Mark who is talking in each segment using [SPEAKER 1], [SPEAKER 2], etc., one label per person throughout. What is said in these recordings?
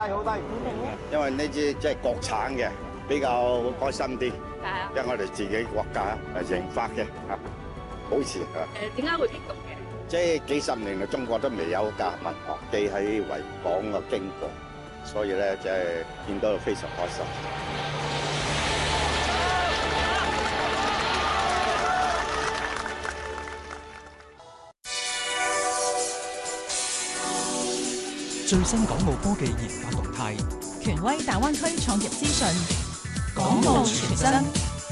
[SPEAKER 1] 因為呢支即係國產嘅，比較開心啲。因為我哋自己國家研發嘅嚇，保持嚇。
[SPEAKER 2] 點解會激動嘅？
[SPEAKER 1] 即係幾十年嚟，中國都未有架民航機喺維港嘅經過，所以咧即係見到非常開心。
[SPEAKER 3] 最新港澳科技研發動態，
[SPEAKER 4] 權威大灣區創業資訊，
[SPEAKER 3] 港澳傳真。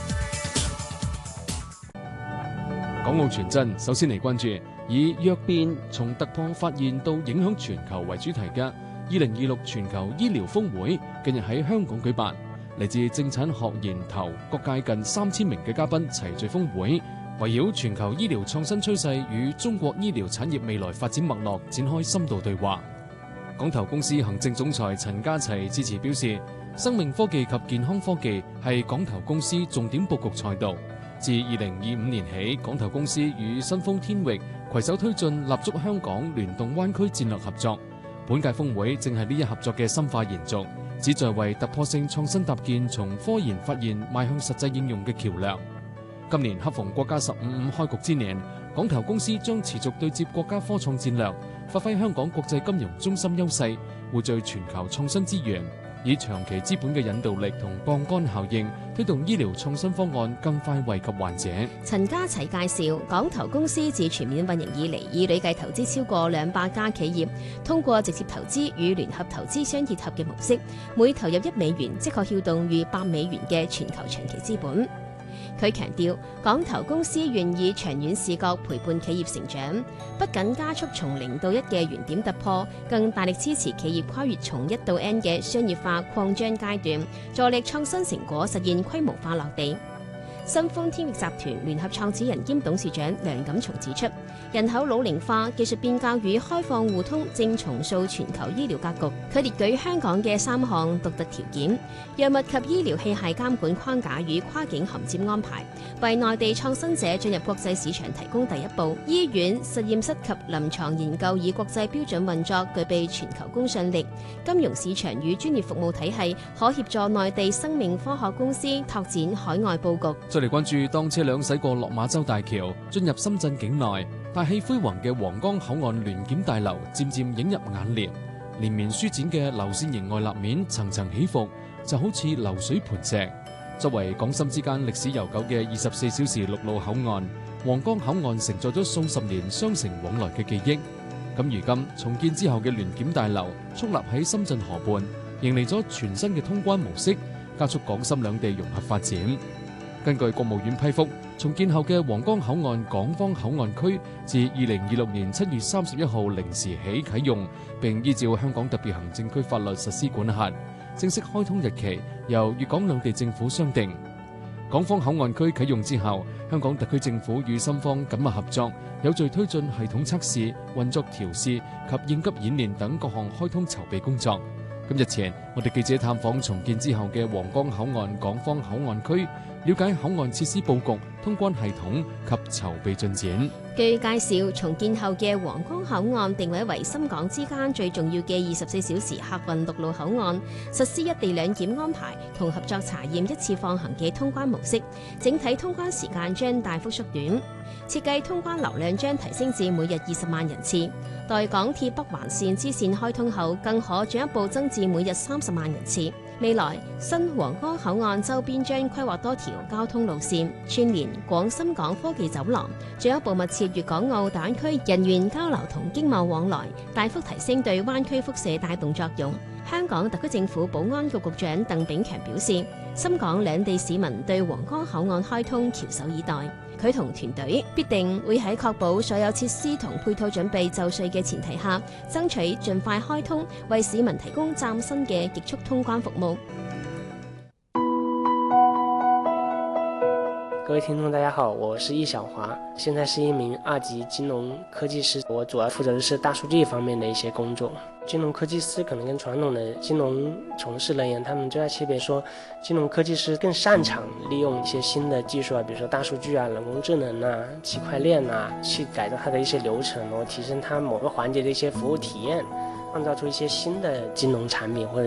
[SPEAKER 5] 港澳傳真首先嚟關注以躍變從突破發現到影響全球為主題嘅2026全球醫療峰會，近日喺香港舉辦。嚟自政策學研投各界近3000名嘅嘉賓齊聚峰會，圍繞全球醫療創新趨勢與中國醫療產業未來發展脈絡展開深度對話。港投公司行政總裁陳家齊致辭表示，生命科技及健康科技係港投公司重點佈局賽道。自2025年起，港投公司與新豐天域攜手推進立足香港聯動灣區戰略合作。本屆峰會正係呢一合作嘅深化延續，旨在為突破性創新搭建從科研發現邁向實際應用嘅橋樑。今年恰逢國家15開局之年，港投公司將持續對接國家科創戰略，發揮香港國際金融中心優勢，匯聚全球創新資源，以長期資本嘅引導力同槓桿效應，推動醫療創新方案更快惠及患者。
[SPEAKER 6] 陳家齊介紹，港投公司自全面運營以嚟，已累計投資超過200家企業，通過直接投資與聯合投資相結合嘅模式，每投入1美元，即可撬動逾8美元嘅全球長期資本。佢強調，港投公司願以長遠視角陪伴企業成長，不僅加速從0到1嘅原點突破，更大力支持企業跨越從1到N 嘅商業化擴張階段，助力創新成果實現規模化落地。新豐天域集團聯合創始人兼董事長梁錦松指出，人口老齡化、技術變革與開放互通正重塑全球醫療格局。佢列舉香港嘅3項獨特條件：藥物及醫療器械監管框架與跨境銜接安排，為內地創新者進入國際市場提供第一步；醫院、實驗室及臨床研究以國際標準運作，具備全球公信力；金融市場與專業服務體系可協助內地生命科學公司拓展海外佈局。
[SPEAKER 5] 再嚟關注，當車輛駛過落馬洲大橋進入深圳境內，大氣輝煌嘅皇崗口岸聯檢大樓漸漸映入眼簾，連綿舒展嘅流線型外立面層層起伏，就好似流水磐石。作為港深之間歷史悠久嘅24小時陸路口岸，皇崗口岸承載咗數十年雙城往來嘅記憶。咁如今重建之後嘅聯檢大樓矗立喺深圳河畔，迎嚟咗全新嘅通關模式，加速港深兩地融合發展。根據國務院批覆，重建後嘅皇崗口岸港方口岸區自2026年7月31號0時起啟用，並依照香港特別行政區法律實施管轄。正式開通日期由粵港兩地政府商定。港方口岸區啟用之後，香港特區政府與深方緊密合作，有序推進系統測試、運作調試及應急演練等各項開通籌備工作。日前，我哋記者探訪重建之後嘅皇崗口岸港方口岸區，了解口岸設施佈局、通關系統及籌備進展。
[SPEAKER 6] 據介紹，重建後嘅皇崗口岸定位為深港之間最重要嘅24小時客運陸路口岸，實施一地兩檢安排同合作查驗一次放行嘅通關模式，整體通關時間將大幅縮短。設計通關流量將提升至每日20萬人次，待港鐵北環線支線開通後，更可進一步增至每日30萬人次。未來新皇崗口岸周邊將規劃多條交通路線，串聯廣深港科技走廊，進一步密切粵港澳大灣區人員交流同經貿往來，大幅提升對灣區輻射帶動作用。香港特區政府保安局局長鄧炳強表示，深港兩地市民對皇崗口岸開通翹首以待。佢同團隊必定會喺確保所有設施同配套準備就緒嘅前提下，爭取盡快開通，為市民提供嶄新嘅極速通關服務。
[SPEAKER 7] 各位聽眾大家好，我是易小華，現在是一名2級金融科技師，我主要負責的是大數據方面的一些工作。金融科技師可能跟傳統的金融從事人員，他們最大區別說，金融科技師更擅長利用一些新的技術啊，比如說大數據啊、人工智能啊、區塊鏈啊，去改造它的一些流程，然後提升它某個環節的一些服務體驗。 创造出一些新的金融产品或者